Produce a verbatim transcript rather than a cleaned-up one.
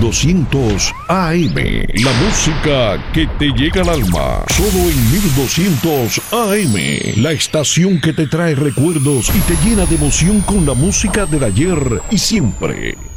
doscientos A M. La música que te llega al alma. Solo en mil doscientos A M. La estación que te trae recuerdos y te llena de emoción con la música del ayer y siempre.